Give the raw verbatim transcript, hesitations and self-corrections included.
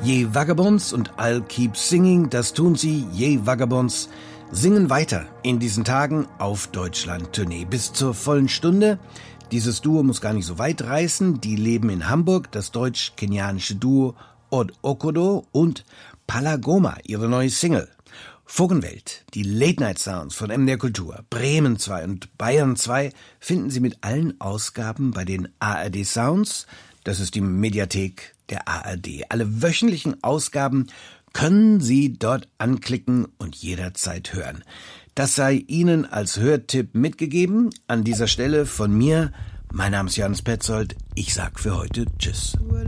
Ye Vagabonds und I'll Keep Singing, das tun sie, Ye Vagabonds, singen weiter in diesen Tagen auf Deutschland-Tournee bis zur vollen Stunde. Dieses Duo muss gar nicht so weit reißen. Die leben in Hamburg, das deutsch-kenianische Duo Od Okodo und Palagoma, ihre neue Single. Vogenwelt, die Late-Night-Sounds von M D R Kultur, Bremen zwei und Bayern zwei finden Sie mit allen Ausgaben bei den A R D Sounds. Das ist die Mediathek der A R D. Alle wöchentlichen Ausgaben können Sie dort anklicken und jederzeit hören. Das sei Ihnen als Hörtipp mitgegeben. An dieser Stelle von mir, mein Name ist Johannes Petzold. Ich sag für heute Tschüss.